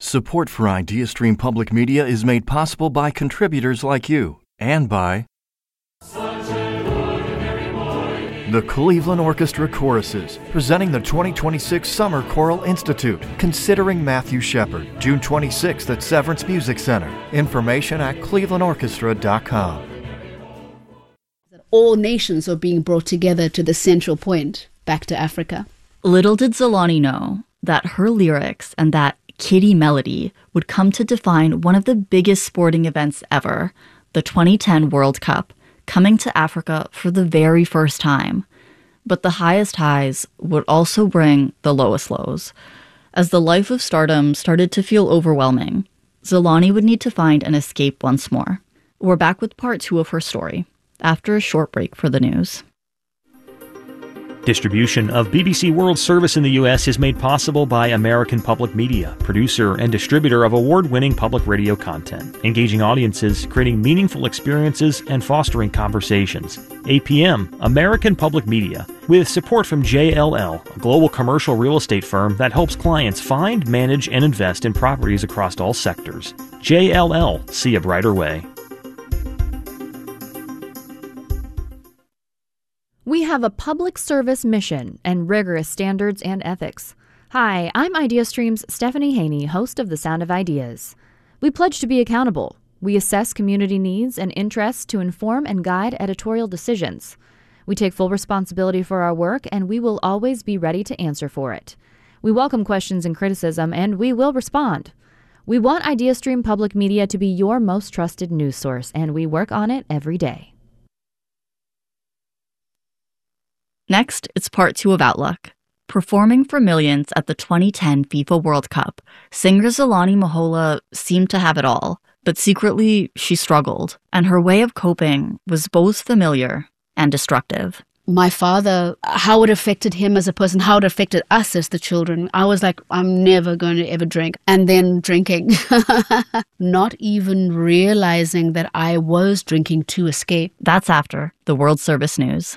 Support for IdeaStream Public Media is made possible by contributors like you and by the Cleveland Orchestra Choruses, presenting the 2026 Summer Choral Institute, Considering Matthew Shepard, June 26th at Severance Music Center. Information at clevelandorchestra.com. All nations are being brought together to the central point, back to Africa. Little did Zelani know that her lyrics and that kiddie melody would come to define one of the biggest sporting events ever, the 2010 World Cup, coming to Africa for the very first time. But the highest highs would also bring the lowest lows. As the life of stardom started to feel overwhelming, Zelani would need to find an escape once more. We're back with part 2 of her story, after a short break for the news. Distribution of BBC World Service in the U.S. is made possible by American Public Media, producer and distributor of award-winning public radio content, engaging audiences, creating meaningful experiences, and fostering conversations. APM, American Public Media, with support from JLL, a global commercial real estate firm that helps clients find, manage, and invest in properties across all sectors. JLL, see a brighter way. We have a public service mission and rigorous standards and ethics. Hi, I'm IdeaStream's Stephanie Haney, host of The Sound of Ideas. We pledge to be accountable. We assess community needs and interests to inform and guide editorial decisions. We take full responsibility for our work, and we will always be ready to answer for it. We welcome questions and criticism, and we will respond. We want IdeaStream Public Media to be your most trusted news source, and we work on it every day. Next, it's part 2 of Outlook. Performing for millions at the 2010 FIFA World Cup, singer Zelani Mahola seemed to have it all, but secretly she struggled, and her way of coping was both familiar and destructive. My father, how it affected him as a person, how it affected us as the children. I was like, I'm never going to ever drink. And then drinking. Not even realizing that I was drinking to escape. That's after the World Service News.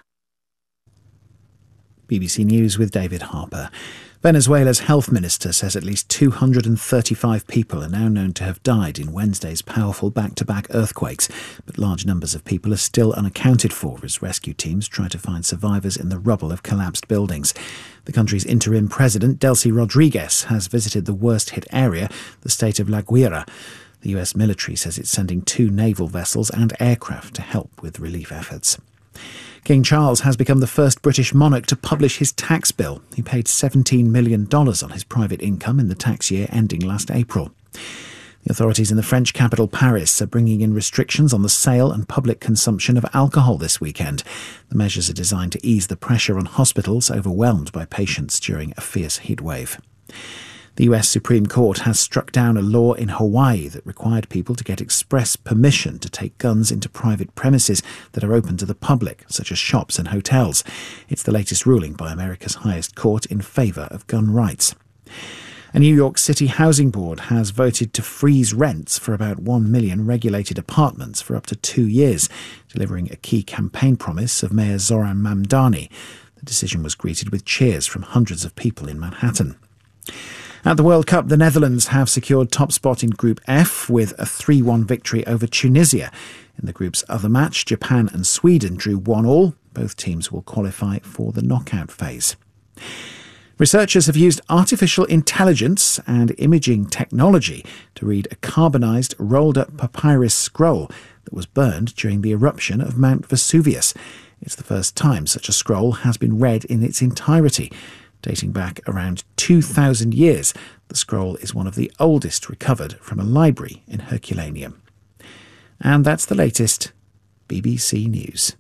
BBC News with David Harper. Venezuela's health minister says at least 235 people are now known to have died in Wednesday's powerful back-to-back earthquakes, but large numbers of people are still unaccounted for as rescue teams try to find survivors in the rubble of collapsed buildings. The country's interim president, Delcy Rodriguez, has visited the worst-hit area, the state of La Guaira. The US military says it's sending 2 naval vessels and aircraft to help with relief efforts. King Charles has become the first British monarch to publish his tax bill. He paid $17 million on his private income in the tax year ending last April. The authorities in the French capital, Paris, are bringing in restrictions on the sale and public consumption of alcohol this weekend. The measures are designed to ease the pressure on hospitals overwhelmed by patients during a fierce heatwave. The US Supreme Court has struck down a law in Hawaii that required people to get express permission to take guns into private premises that are open to the public, such as shops and hotels. It's the latest ruling by America's highest court in favour of gun rights. A New York City housing board has voted to freeze rents for about 1 million regulated apartments for up to 2 years, delivering a key campaign promise of Mayor Zoran Mamdani. The decision was greeted with cheers from hundreds of people in Manhattan. At the World Cup, the Netherlands have secured top spot in Group F with a 3-1 victory over Tunisia. In the group's other match, Japan and Sweden drew 1-1. Both teams will qualify for the knockout phase. Researchers have used artificial intelligence and imaging technology to read a carbonised, rolled-up papyrus scroll that was burned during the eruption of Mount Vesuvius. It's the first time such a scroll has been read in its entirety. Dating back around 2,000 years, the scroll is one of the oldest recovered from a library in Herculaneum. And that's the latest BBC News.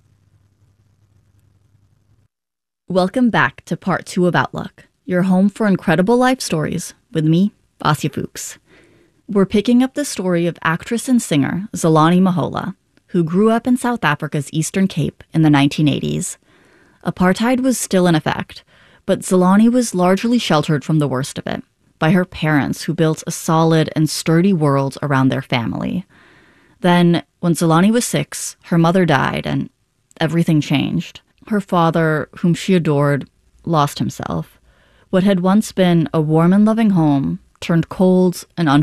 Welcome back to part 2 of Outlook, your home for incredible life stories with me, Vasya Fuchs. We're picking up the story of actress and singer Zelani Mahola, who grew up in South Africa's Eastern Cape in the 1980s. Apartheid was still in effect, but Zelani was largely sheltered from the worst of it by her parents, who built a solid and sturdy world around their family. Then, when Zelani was 6, her mother died and everything changed. Her father, whom she adored, lost himself. What had once been a warm and loving home turned cold and